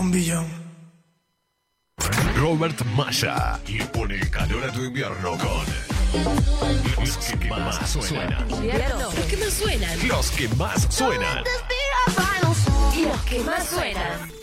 billón. Robert Maya y pone el calor a tu invierno con los que más suenan. Los que más suenan. Los que más suenan. Y los que más suenan.